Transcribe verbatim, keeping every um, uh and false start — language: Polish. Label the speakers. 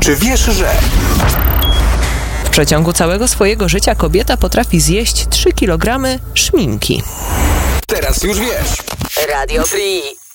Speaker 1: Czy wiesz, że...
Speaker 2: W przeciągu całego swojego życia kobieta potrafi zjeść trzy kilogramy szminki.
Speaker 1: Teraz już wiesz.
Speaker 3: Radio Free.